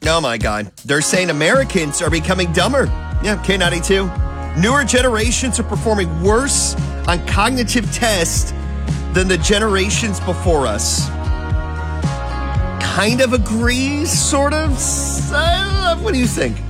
Oh my God. They're saying Americans are becoming dumber. Yeah, K92. Newer generations are performing worse on cognitive tests than the generations before us. Kind of agrees, sort of. What do you think?